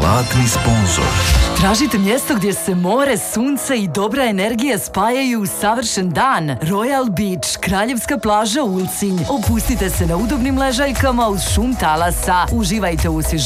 zlatni sponzor. Tražite mjesto gdje se more, sunce i dobra energija spajaju u savršen dan. Royal Beach, kraljevska plaža Ulcinj. Opustite se na udobnim ležaljkama uz šum talasa. Uživajte u osvježenju